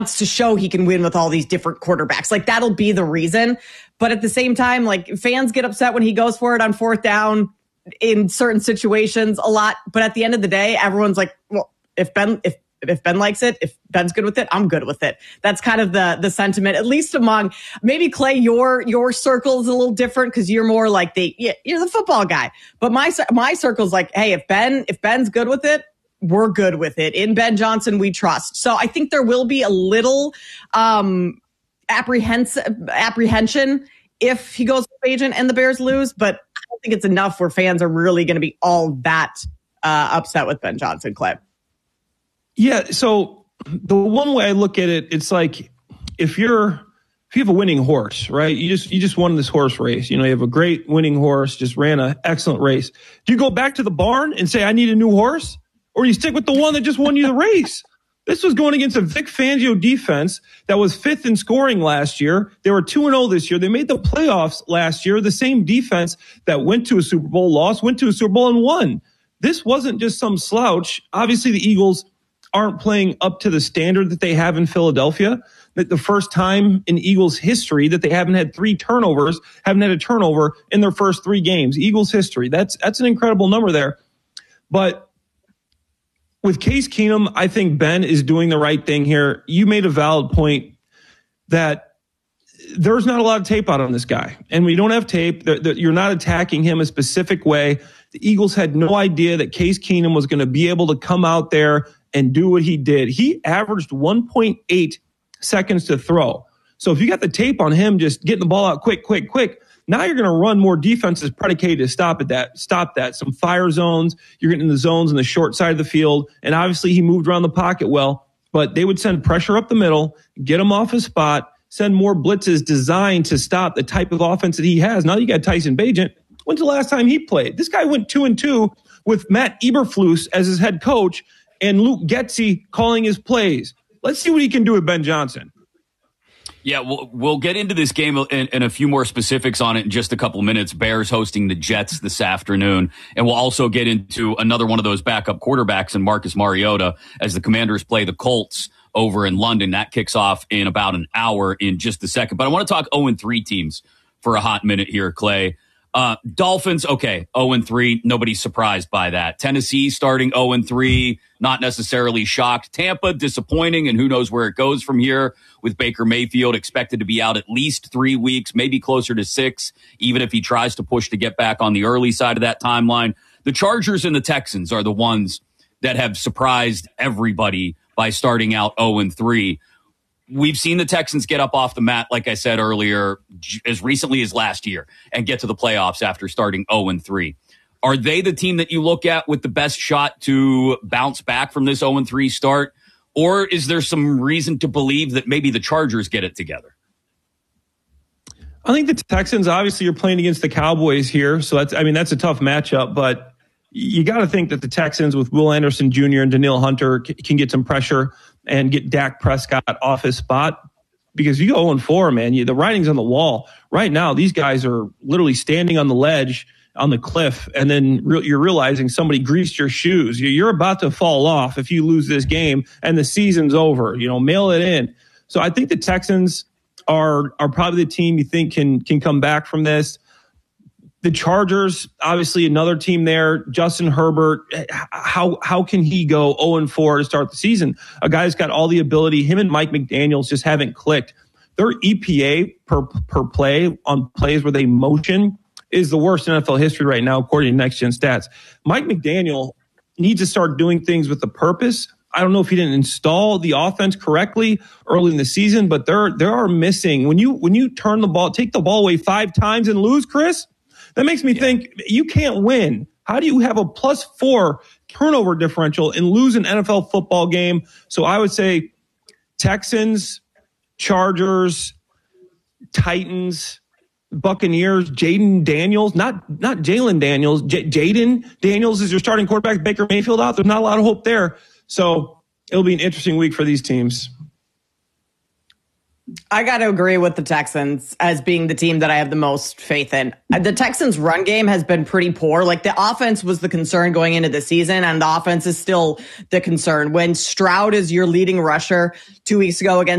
to show he can win with all these different quarterbacks. Like, that'll be the reason. But at the same time, like, fans get upset when he goes for it on fourth down in certain situations a lot. But at the end of the day, everyone's like, well, if Ben likes it, if Ben's good with it, I'm good with it. That's kind of the sentiment, at least among maybe Clay, your circle is a little different because you're more like you're the football guy. But my circle's like, hey, if Ben's good with it, we're good with it. In Ben Johnson, we trust. So I think there will be a little apprehension if he goes with Bagent and the Bears lose, but I don't think it's enough where fans are really going to be all that upset with Ben Johnson, Clay. Yeah, so the one way I look at it, it's like if you have a winning horse, right? You just won this horse race. You have a great winning horse, just ran an excellent race. Do you go back to the barn and say, I need a new horse? Or you stick with the one that just won you the race? This was going against a Vic Fangio defense that was 5th in scoring last year. They were 2-0 this year. They made the playoffs last year. The same defense that went to a Super Bowl, went to a Super Bowl and won. This wasn't just some slouch. Obviously, the Eagles aren't playing up to the standard that they have in Philadelphia. That the first time in Eagles history that they haven't had a turnover in their first 3 games. Eagles history. That's an incredible number there. But with Case Keenum, I think Ben is doing the right thing here. You made a valid point that there's not a lot of tape out on this guy. And we don't have tape. You're not attacking him a specific way. The Eagles had no idea that Case Keenum was going to be able to come out there and do what he did. He averaged 1.8 seconds to throw. So if you got the tape on him just getting the ball out quick, now you're going to run more defenses predicated to stop that. Some fire zones. You're getting in the zones on the short side of the field. And obviously he moved around the pocket well, but they would send pressure up the middle, get him off his spot, send more blitzes designed to stop the type of offense that he has. Now you got Tyson Bagent. When's the last time he played? This guy went 2-2 with Matt Eberflus as his head coach and Luke Getsy calling his plays. Let's see what he can do with Ben Johnson. Yeah, we'll get into this game and a few more specifics on it in just a couple minutes. Bears hosting the Jets this afternoon. And we'll also get into another one of those backup quarterbacks in Marcus Mariota as the Commanders play the Colts over in London. That kicks off in about an hour in just a second. But I want to talk 0-3 teams for a hot minute here, Clay. Dolphins, okay, 0-3. Nobody's surprised by that. Tennessee starting 0-3, not necessarily shocked. Tampa, disappointing, and who knows where it goes from here with Baker Mayfield expected to be out at least 3 weeks, maybe closer to 6, even if he tries to push to get back on the early side of that timeline. The Chargers and the Texans are the ones that have surprised everybody by starting out 0-3. We've seen the Texans get up off the mat, like I said earlier, as recently as last year and get to the playoffs after starting 0-3. Are they the team that you look at with the best shot to bounce back from this 0-3 start? Or is there some reason to believe that maybe the Chargers get it together? I think the Texans, obviously you're playing against the Cowboys here. So that's a tough matchup, but you got to think that the Texans with Will Anderson Jr. and Danielle Hunter can get some pressure and get Dak Prescott off his spot. Because you go 0-4, man, the writing's on the wall. Right now, these guys are literally standing on the ledge, on the cliff, and then you're realizing somebody greased your shoes. You're about to fall off if you lose this game, and the season's over. Mail it in. So I think the Texans are probably the team you think can come back from this. The Chargers, obviously another team there. Justin Herbert, how can he go 0-4 to start the season? A guy who's got all the ability. Him and Mike McDaniels just haven't clicked. Their EPA per play on plays where they motion is the worst in NFL history right now, according to Next Gen Stats. Mike McDaniel needs to start doing things with a purpose. I don't know if he didn't install the offense correctly early in the season, but there are missing. When you turn the ball, take the ball away 5 times and lose, Chris, that makes me think you can't win. How do you have a +4 turnover differential and lose an NFL football game? So I would say Texans, Chargers, Titans, Buccaneers, Jaden Daniels, not Jalen Daniels. Jaden Daniels is your starting quarterback. Baker Mayfield out. There's not a lot of hope there. So it'll be an interesting week for these teams. I got to agree with the Texans as being the team that I have the most faith in. The Texans' run game has been pretty poor. Like, the offense was the concern going into the season, and the offense is still the concern. When Stroud is your leading rusher 2 weeks ago against